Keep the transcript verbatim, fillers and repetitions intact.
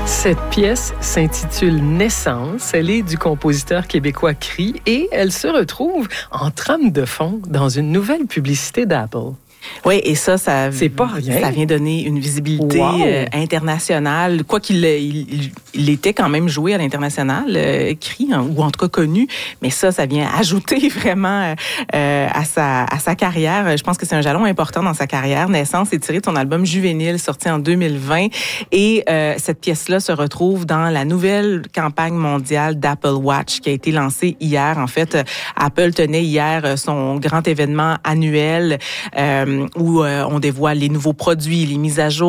Cette pièce s'intitule Naissance. Elle est du compositeur québécois Cree et elle se retrouve en trame de fond dans une nouvelle publicité d'Apple. Oui, et ça, ça, c'est pas rien. Ça vient donner une visibilité wow. euh, internationale. Quoi qu'il il, il, il était quand même joué à l'international, euh, Cree, hein, ou en tout cas connu, mais ça, ça vient ajouter vraiment euh, à sa à sa carrière. Je pense que c'est un jalon important dans sa carrière. Naissance est tiré de son album Juvénile, sorti en deux mille vingt, et euh, cette pièce-là se retrouve dans la nouvelle campagne mondiale d'Apple Watch qui a été lancée hier. En fait, Apple tenait hier son grand événement annuel. Euh, où euh, on dévoile les nouveaux produits, les mises à jour,